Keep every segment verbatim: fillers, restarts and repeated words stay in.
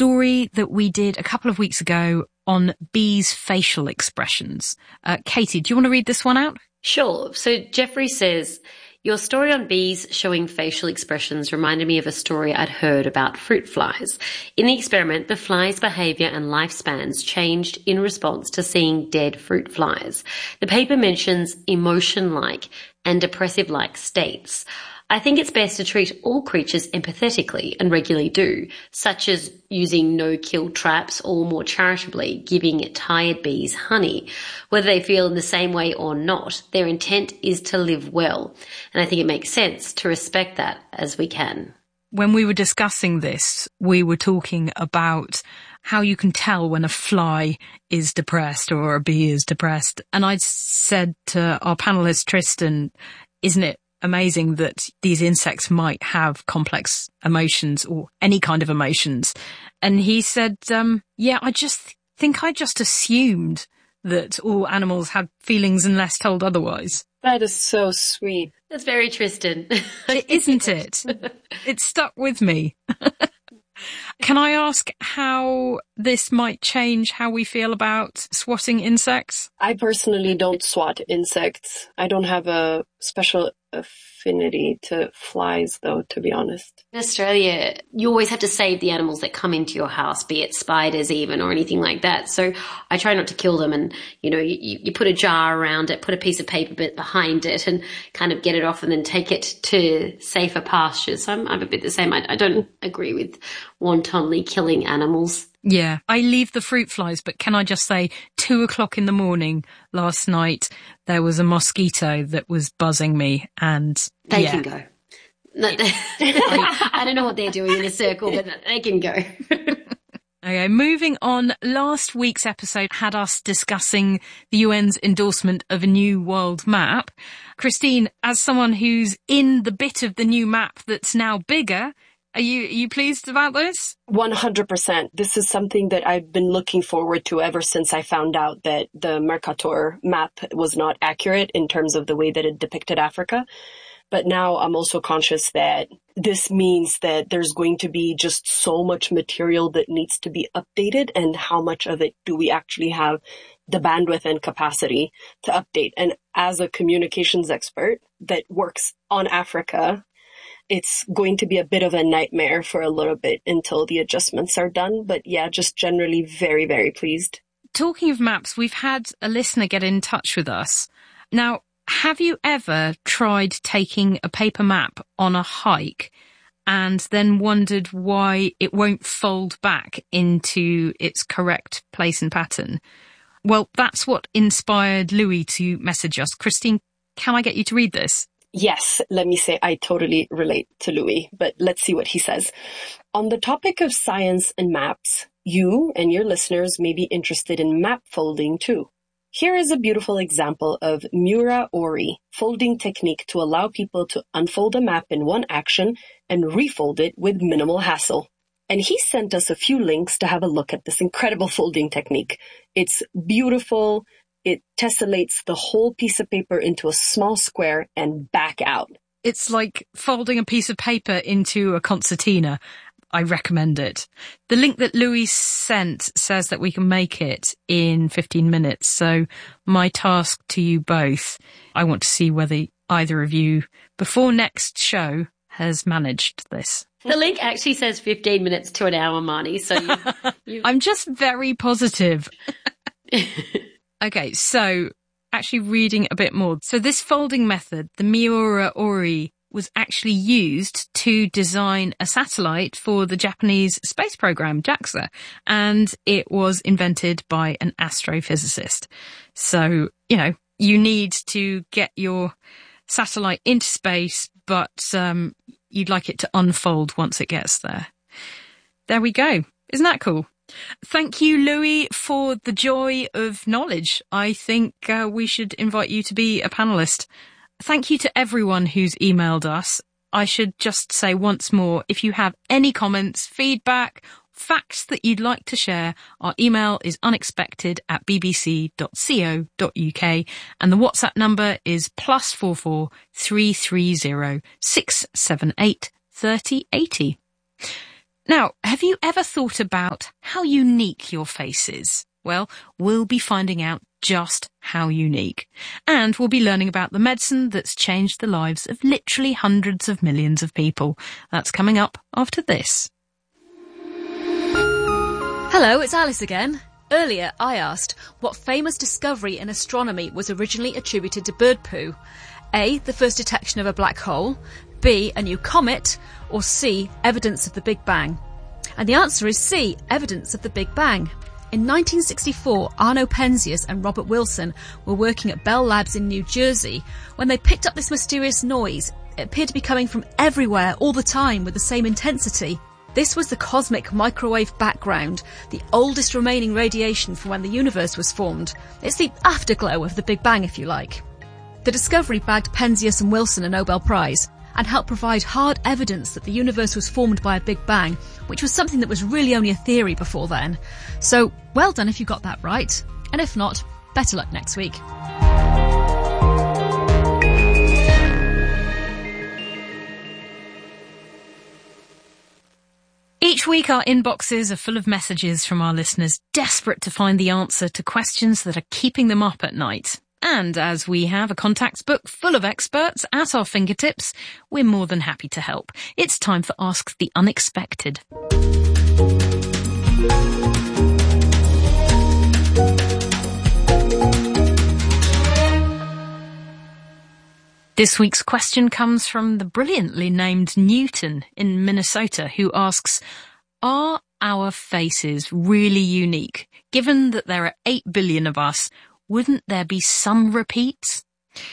story that we did a couple of weeks ago on bees' facial expressions. Uh, Katie, do you want to read this one out? Sure. So Jeffrey says, your story on bees showing facial expressions reminded me of a story I'd heard about fruit flies. In the experiment, the flies' behaviour and lifespans changed in response to seeing dead fruit flies. The paper mentions emotion-like and depressive-like states. I think it's best to treat all creatures empathetically and regularly do, such as using no-kill traps or more charitably giving tired bees honey. Whether they feel in the same way or not, their intent is to live well. And I think it makes sense to respect that as we can. When we were discussing this, we were talking about how you can tell when a fly is depressed or a bee is depressed. And I said to our panellist, Tristan, isn't it amazing that these insects might have complex emotions or any kind of emotions? And he said, um, yeah, I just think I just assumed that all animals had feelings unless told otherwise. That is so sweet. That's very Tristan. Isn't it? It stuck with me. Can I ask how this might change how we feel about swatting insects? I personally don't swat insects. I don't have a special affinity to flies, though, to be honest. In Australia, you always have to save the animals that come into your house, be it spiders even or anything like that. So I try not to kill them, and, you know, you, you put a jar around it, put a piece of paper bit behind it and kind of get it off and then take it to safer pastures. So I'm, I'm a bit the same. I, I don't agree with wantonly killing animals. Yeah, I leave the fruit flies, but can I just say, two o'clock in the morning last night, there was a mosquito that was buzzing me, and they yeah. can go. No, they, I don't know what they're doing in a circle, but they can go. Okay, moving on. Last week's episode had us discussing the U N's endorsement of a new world map. Christine, as someone who's in the bit of the new map that's now bigger, Are you, are you pleased about this? one hundred percent. This is something that I've been looking forward to ever since I found out that the Mercator map was not accurate in terms of the way that it depicted Africa. But now I'm also conscious that this means that there's going to be just so much material that needs to be updated, and how much of it do we actually have the bandwidth and capacity to update. And as a communications expert that works on Africa, it's going to be a bit of a nightmare for a little bit until the adjustments are done. But yeah, just generally very, very pleased. Talking of maps, we've had a listener get in touch with us. Now, have you ever tried taking a paper map on a hike and then wondered why it won't fold back into its correct place and pattern? Well, that's what inspired Louis to message us. Christine, can I get you to read this? Yes, let me say I totally relate to Louis, but let's see what he says. On the topic of science and maps, you and your listeners may be interested in map folding too. Here is a beautiful example of Mura Ori folding technique to allow people to unfold a map in one action and refold it with minimal hassle. And he sent us a few links to have a look at this incredible folding technique. It's beautiful. It tessellates the whole piece of paper into a small square and back out. It's like folding a piece of paper into a concertina. I recommend it. The link that Louis sent says that we can make it in fifteen minutes. So my task to you both, I want to see whether either of you, before next show, has managed this. The link actually says fifteen minutes to an hour, Marnie. So you, you... I'm just very positive. Okay, so actually reading a bit more. So this folding method, the Miura Ori, was actually used to design a satellite for the Japanese space program, JAXA, and it was invented by an astrophysicist. So, you know, you need to get your satellite into space, but um, you'd like it to unfold once it gets there. There we go. Isn't that cool? Thank you, Louis, for the joy of knowledge. I think uh, we should invite you to be a panellist. Thank you to everyone who's emailed us. I should just say once more, if you have any comments, feedback, facts that you'd like to share, our email is unexpected at bbc dot co dot uk, and the WhatsApp number is plus four four three three zero six seven eight thirty eighty. Now, have you ever thought about how unique your face is? Well, we'll be finding out just how unique. And we'll be learning about the medicine that's changed the lives of literally hundreds of millions of people. That's coming up after this. Hello, it's Alice again. Earlier, I asked what famous discovery in astronomy was originally attributed to bird poo. A, the first detection of a black hole, B, a new comet, or C, evidence of the Big Bang. And the answer is C, evidence of the Big Bang. In nineteen sixty-four, Arno Penzias and Robert Wilson were working at Bell Labs in New Jersey when they picked up this mysterious noise. It appeared to be coming from everywhere, all the time, with the same intensity. This was the cosmic microwave background, the oldest remaining radiation from when the universe was formed. It's the afterglow of the Big Bang, if you like. The discovery bagged Penzias and Wilson a Nobel Prize and helped provide hard evidence that the universe was formed by a Big Bang, which was something that was really only a theory before then. So, well done if you got that right. And if not, better luck next week. Each week our inboxes are full of messages from our listeners desperate to find the answer to questions that are keeping them up at night. And as we have a contacts book full of experts at our fingertips, we're more than happy to help. It's time for Ask the Unexpected. This week's question comes from the brilliantly named Newton in Minnesota, who asks, are our faces really unique? Given that there are eight billion of us, wouldn't there be some repeats?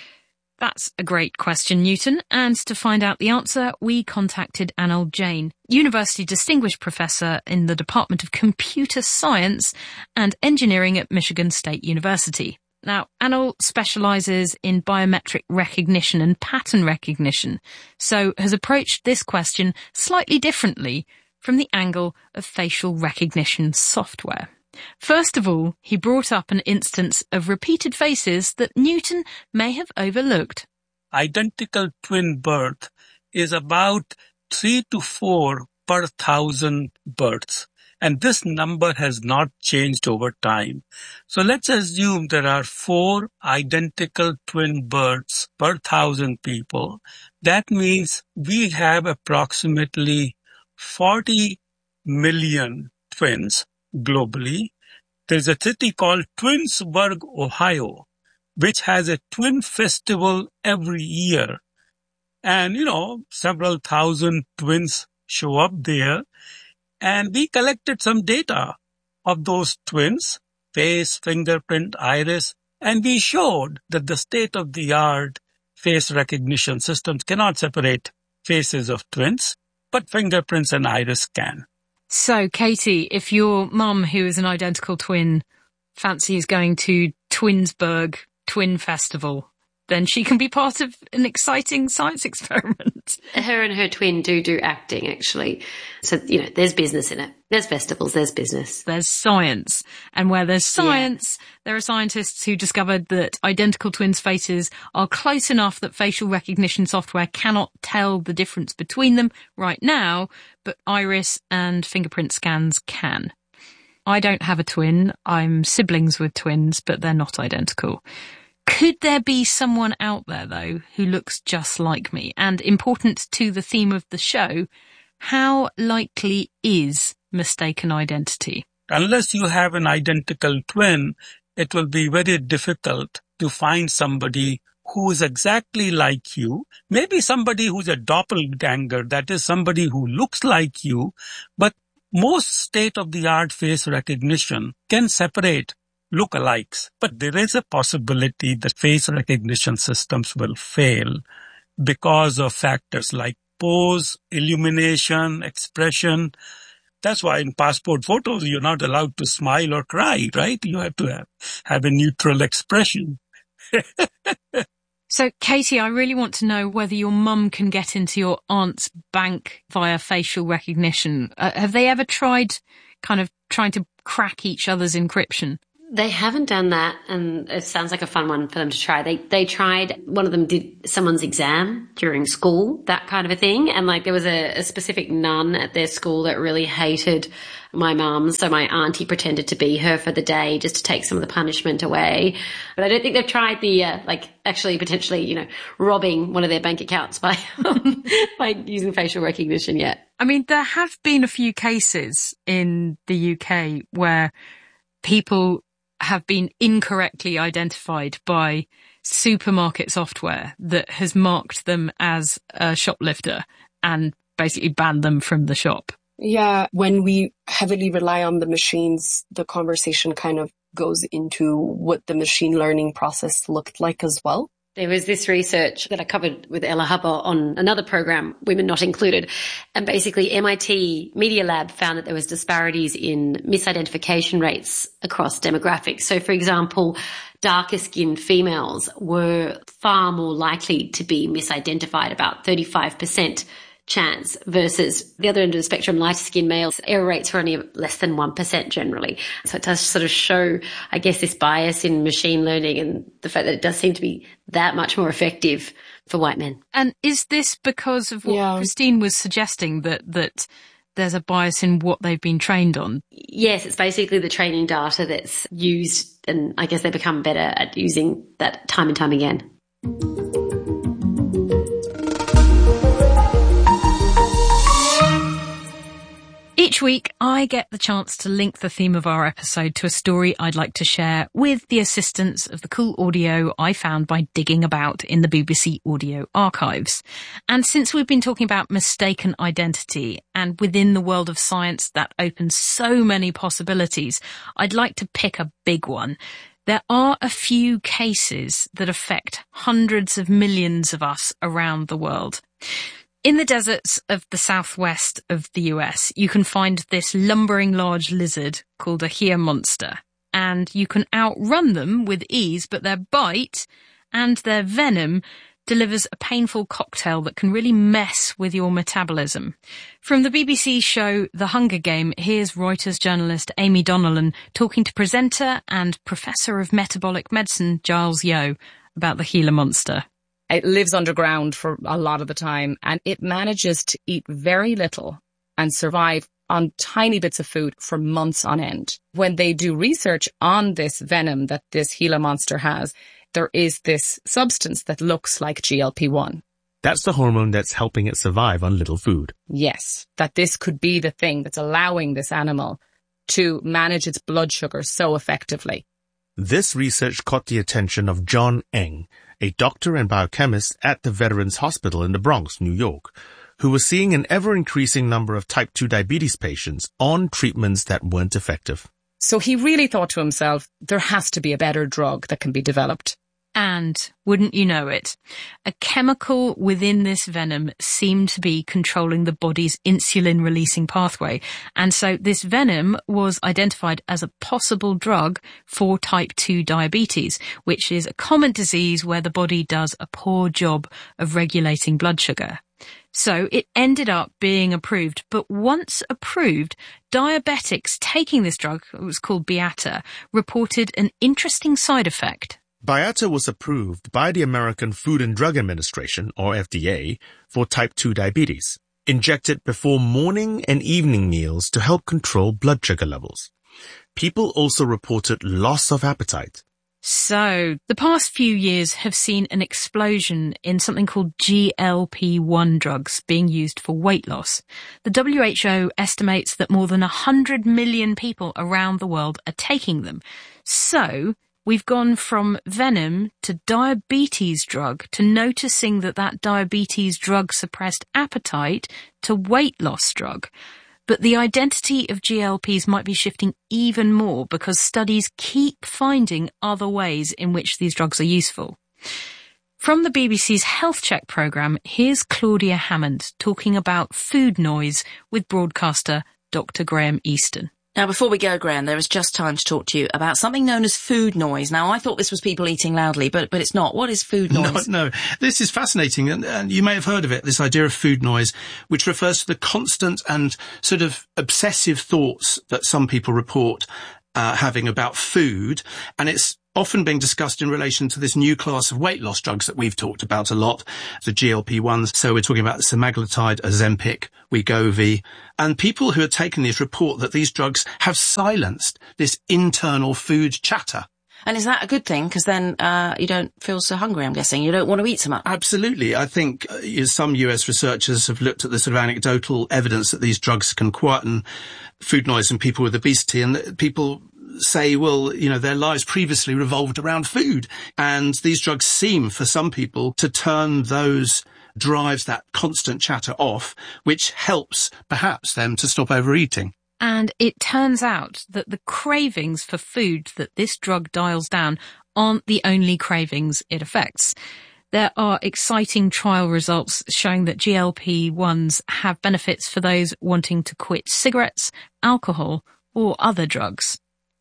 That's a great question, Newton. And to find out the answer, we contacted Anil Jain, University Distinguished Professor in the Department of Computer Science and Engineering at Michigan State University. Now, Anil specialises in biometric recognition and pattern recognition, so has approached this question slightly differently from the angle of facial recognition software. First of all, he brought up an instance of repeated faces that Newton may have overlooked. Identical twin birth is about three to four per thousand births. And this number has not changed over time. So let's assume there are four identical twin births per thousand people. That means we have approximately forty million twins globally. There's a city called Twinsburg, Ohio, which has a twin festival every year. And, you know, several thousand twins show up there. And we collected some data of those twins, face, fingerprint, iris, and we showed that the state-of-the-art face recognition systems cannot separate faces of twins, but fingerprints and iris can. So, Katie, if your mum, who is an identical twin, fancies going to Twinsburg Twin Festival, then she can be part of an exciting science experiment. Her and her twin do do acting, actually. So, you know, there's business in it. There's festivals, there's business. There's science. And where there's science, yeah. There are scientists who discovered that identical twins' faces are close enough that facial recognition software cannot tell the difference between them right now, but iris and fingerprint scans can. I don't have a twin. I'm siblings with twins, but they're not identical. Could there be someone out there, though, who looks just like me? And important to the theme of the show, how likely is mistaken identity? Unless you have an identical twin, it will be very difficult to find somebody who is exactly like you. Maybe somebody who's a doppelganger, that is somebody who looks like you, but most state-of-the-art face recognition can separate lookalikes, but there is a possibility that face recognition systems will fail because of factors like pose, illumination, expression. That's why in passport photos, you're not allowed to smile or cry, right? You have to have, have a neutral expression. So, Katie, I really want to know whether your mum can get into your aunt's bank via facial recognition. Uh, have they ever tried kind of trying to crack each other's encryption? They haven't done that, and it sounds like a fun one for them to try. They they tried, one of them did someone's exam during school, that kind of a thing, and like there was a, a specific nun at their school that really hated my mum, so my auntie pretended to be her for the day just to take some of the punishment away. But I don't think they've tried the, uh, like, actually potentially, you know, robbing one of their bank accounts by, by using facial recognition yet. I mean, there have been a few cases in the U K where people have been incorrectly identified by supermarket software that has marked them as a shoplifter and basically banned them from the shop. Yeah, when we heavily rely on the machines, the conversation kind of goes into what the machine learning process looked like as well. There was this research that I covered with Ella Hubber on another program, Women Not Included, and basically M I T Media Lab found that there was disparities in misidentification rates across demographics. So, for example, darker-skinned females were far more likely to be misidentified, about thirty-five percent chance, versus the other end of the spectrum, lighter-skinned males, error rates were only less than one percent generally. So it does sort of show, I guess, this bias in machine learning and the fact that it does seem to be that much more effective for white men. And is this because of what yeah. Christine was suggesting, that that there's a bias in what they've been trained on? Yes, it's basically the training data that's used, and I guess they become better at using that time and time again. Each week, I get the chance to link the theme of our episode to a story I'd like to share with the assistance of the cool audio I found by digging about in the B B C audio archives. And since we've been talking about mistaken identity, and within the world of science that opens so many possibilities, I'd like to pick a big one. There are a few cases that affect hundreds of millions of us around the world. In the deserts of the southwest of the U S, you can find this lumbering large lizard called a Gila monster, and you can outrun them with ease, but their bite and their venom delivers a painful cocktail that can really mess with your metabolism. From the B B C show The Hunger Game, here's Reuters journalist Amy Donnellan talking to presenter and professor of metabolic medicine Giles Yeo about the Gila monster. It lives underground for a lot of the time, and it manages to eat very little and survive on tiny bits of food for months on end. When they do research on this venom that this Gila monster has, there is this substance that looks like G L P one. That's the hormone that's helping it survive on little food. Yes, that this could be the thing that's allowing this animal to manage its blood sugar so effectively. This research caught the attention of John Eng, a doctor and biochemist at the Veterans Hospital in the Bronx, New York, who was seeing an ever-increasing number of type two diabetes patients on treatments that weren't effective. So he really thought to himself, there has to be a better drug that can be developed. And, wouldn't you know it, a chemical within this venom seemed to be controlling the body's insulin-releasing pathway. And so this venom was identified as a possible drug for type two diabetes, which is a common disease where the body does a poor job of regulating blood sugar. So it ended up being approved, but once approved, diabetics taking this drug, it was called Byetta, reported an interesting side effect. Byetta was approved by the American Food and Drug Administration, or F D A, for type two diabetes, injected before morning and evening meals to help control blood sugar levels. People also reported loss of appetite. So, the past few years have seen an explosion in something called G L P one drugs being used for weight loss. The W H O estimates that more than one hundred million people around the world are taking them. So, we've gone from venom to diabetes drug to noticing that that diabetes drug suppressed appetite to weight loss drug. But the identity of G L Ps might be shifting even more because studies keep finding other ways in which these drugs are useful. From the B B C's Health Check programme, here's Claudia Hammond talking about food noise with broadcaster Doctor Graham Easton. Now, before we go, Graham, there is just time to talk to you about something known as food noise. Now, I thought this was people eating loudly, but but it's not. What is food noise? No, no. This is fascinating, and, and you may have heard of it, this idea of food noise, which refers to the constant and sort of obsessive thoughts that some people report uh, having about food, and it's often being discussed in relation to this new class of weight loss drugs that we've talked about a lot, the G L P ones. So we're talking about semaglutide, Ozempic, Wegovy, and people who are taking these report that these drugs have silenced this internal food chatter. And is that a good thing? Because then uh, you don't feel so hungry, I'm guessing. You don't want to eat so much. Absolutely. I think uh, some U S researchers have looked at the sort of anecdotal evidence that these drugs can quieten food noise in people with obesity, and people say, well, you know, their lives previously revolved around food. And these drugs seem, for some people, to turn those drives, that constant chatter off, which helps, perhaps, them to stop overeating. And it turns out that the cravings for food that this drug dials down aren't the only cravings it affects. There are exciting trial results showing that G L P ones have benefits for those wanting to quit cigarettes, alcohol, or other drugs.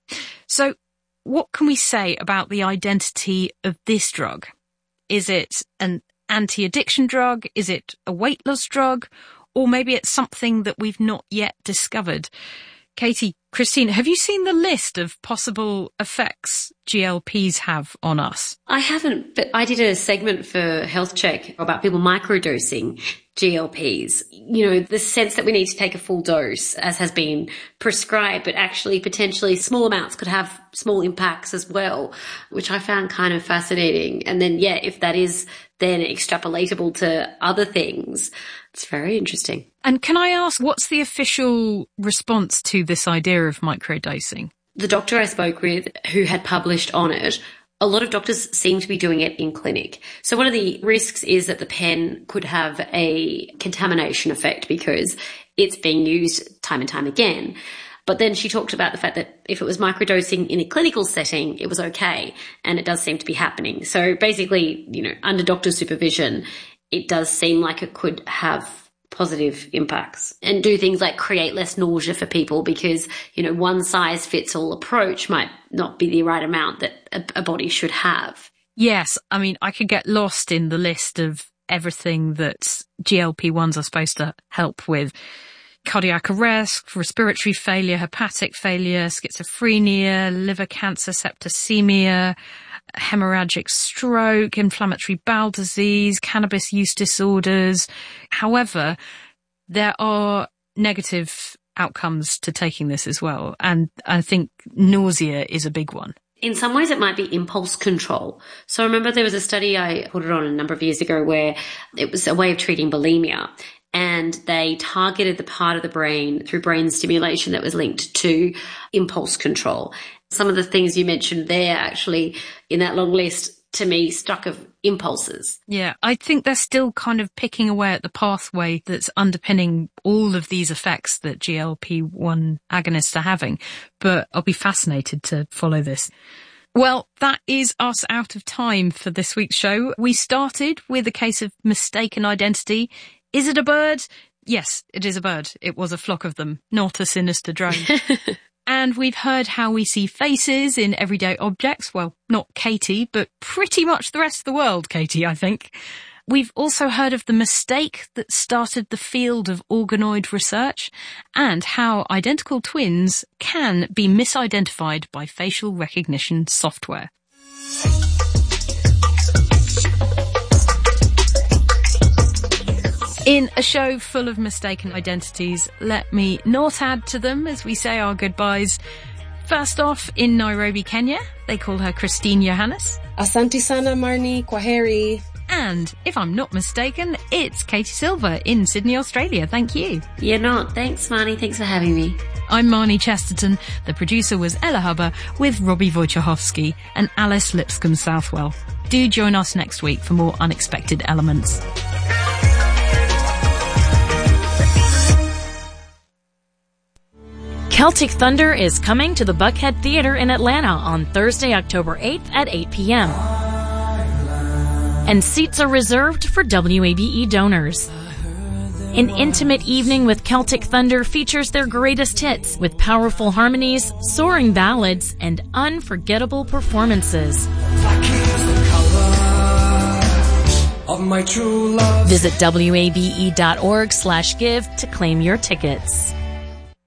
So what can we say about the identity of this drug? Is it an anti-addiction drug? Is it a weight loss drug? Or maybe it's something that we've not yet discovered. Katie, Christine, have you seen the list of possible effects G L Ps have on us? I haven't, but I did a segment for Health Check about people microdosing G L Ps. You know, the sense that we need to take a full dose, as has been prescribed, but actually potentially small amounts could have small impacts as well, which I found kind of fascinating. And then, yeah, if that is then extrapolatable to other things, it's very interesting. And can I ask, what's the official response to this idea of microdosing? The doctor I spoke with who had published on it, a lot of doctors seem to be doing it in clinic. So one of the risks is that the pen could have a contamination effect because it's being used time and time again. But then she talked about the fact that if it was microdosing in a clinical setting, it was okay. And it does seem to be happening. So basically, you know, under doctor supervision, it does seem like it could have positive impacts and do things like create less nausea for people because, you know, one size fits all approach might not be the right amount that a, a body should have. Yes. I mean, I could get lost in the list of everything that G L P ones are supposed to help with. Cardiac arrest, respiratory failure, hepatic failure, schizophrenia, liver cancer, septicemia, hemorrhagic stroke, inflammatory bowel disease, cannabis use disorders. However, there are negative outcomes to taking this as well. And I think nausea is a big one. In some ways, it might be impulse control. So I remember there was a study I put it on a number of years ago where it was a way of treating bulimia. And they targeted the part of the brain through brain stimulation that was linked to impulse control. Some of the things you mentioned there actually in that long list to me stuck of impulses. Yeah, I think they're still kind of picking away at the pathway that's underpinning all of these effects that G L P one agonists are having. But I'll be fascinated to follow this. Well, that is us out of time for this week's show. We started with a case of mistaken identity. Is it a bird? Yes, it is a bird. It was a flock of them, not a sinister drone. And we've heard how we see faces in everyday objects. Well, not Katie, but pretty much the rest of the world, Katie, I think. We've also heard of the mistake that started the field of organoid research and how identical twins can be misidentified by facial recognition software. In a show full of mistaken identities, let me not add to them as we say our goodbyes. First off, in Nairobi, Kenya, they call her Christine Johannes. Asante sana, Marnie, kwaheri. And, if I'm not mistaken, it's Katie Silver in Sydney, Australia. Thank you. You're not. Thanks, Marnie. Thanks for having me. I'm Marnie Chesterton. The producer was Ella Hubber with Robbie Wojciechowski and Alice Lipscomb Southwell. Do join us next week for more unexpected elements. Celtic Thunder is coming to the Buckhead Theatre in Atlanta on Thursday, October eighth at eight p.m. And seats are reserved for W A B E donors. An intimate evening with Celtic Thunder features their greatest hits with powerful harmonies, soaring ballads, and unforgettable performances. Visit W A B E dot org slash give to claim your tickets.